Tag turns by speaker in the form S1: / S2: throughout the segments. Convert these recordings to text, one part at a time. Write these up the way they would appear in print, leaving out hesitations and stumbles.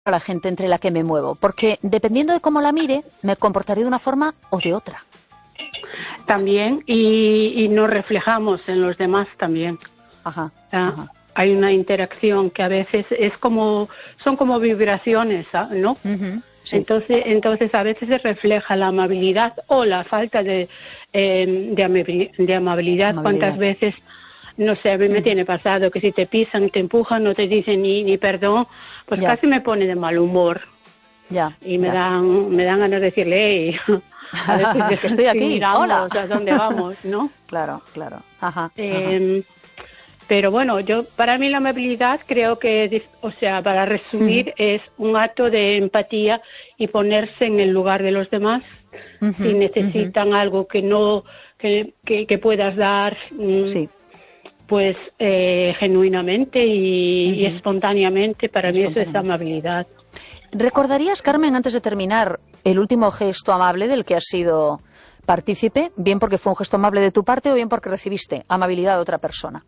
S1: a la gente entre la que me muevo, porque dependiendo de cómo la mire, me comportaré de una forma o de otra.
S2: También, y nos reflejamos en los demás también.
S1: Ajá,
S2: ajá. Hay una interacción que a veces son como vibraciones, ¿no? Sí. Entonces a veces se refleja la amabilidad o la falta de amabilidad. ¿Cuántas veces, no sé, a mí me tiene pasado que si te pisan, te empujan, no te dicen ni perdón, pues casi me pone de mal humor. Y me dan ganas de decirle, hey, a veces
S1: que estoy aquí,
S2: miramos
S1: hola.
S2: a dónde vamos, ¿no?
S1: Claro. Ajá.
S2: Pero bueno, para mí la amabilidad creo que, para resumir, es un acto de empatía y ponerse en el lugar de los demás. Si necesitan algo que puedas dar, pues genuinamente y espontáneamente, para mí eso es amabilidad.
S1: ¿Recordarías, Carmen, antes de terminar, el último gesto amable del que has sido partícipe? Bien porque fue un gesto amable de tu parte o bien porque recibiste amabilidad de otra persona.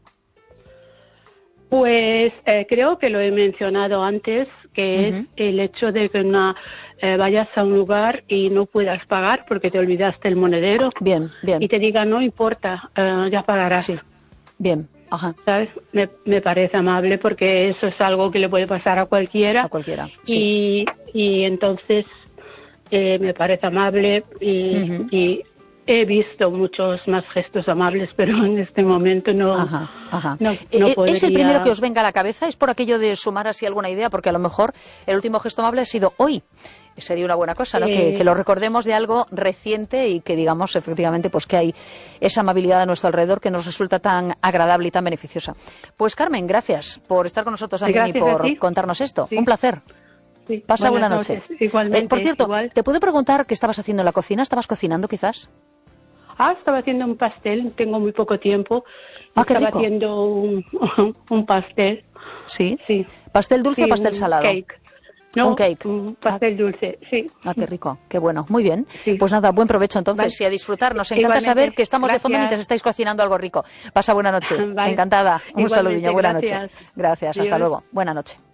S2: Pues creo que lo he mencionado antes, que es el hecho de que vayas a un lugar y no puedas pagar porque te olvidaste el monedero.
S1: Bien.
S2: Y te diga, no importa, ya pagarás.
S1: Sí, bien, ajá.
S2: ¿Sabes? Me parece amable porque eso es algo que le puede pasar a cualquiera.
S1: A cualquiera, sí.
S2: Y entonces me parece amable y he visto muchos más gestos amables, pero en este momento no podría...
S1: ¿Es el primero que os venga a la cabeza? ¿Es por aquello de sumar así alguna idea? Porque a lo mejor el último gesto amable ha sido hoy. Sería una buena cosa, ¿no? Que lo recordemos de algo reciente y que digamos efectivamente pues que hay esa amabilidad a nuestro alrededor que nos resulta tan agradable y tan beneficiosa. Pues Carmen, gracias por estar con nosotros también y por contarnos esto. Un placer.
S2: Sí,
S1: pasa buena noche.
S2: Igualmente.
S1: Por cierto, ¿te puedo preguntar qué estabas haciendo en la cocina? ¿Estabas cocinando quizás?
S2: Estaba haciendo un pastel, tengo muy poco tiempo.
S1: Estaba
S2: haciendo un pastel.
S1: ¿Sí? ¿Pastel dulce o pastel salado?
S2: Cake. No,
S1: un cake.
S2: Un pastel dulce, sí.
S1: Qué rico, qué bueno. Muy bien. Sí. Pues nada, buen provecho entonces y a disfrutar. Nos encanta saber que estamos de fondo mientras estáis cocinando algo rico. Pasa buena noche. Encantada. Un saludillo, buena noche. Gracias, hasta luego. Buena noche.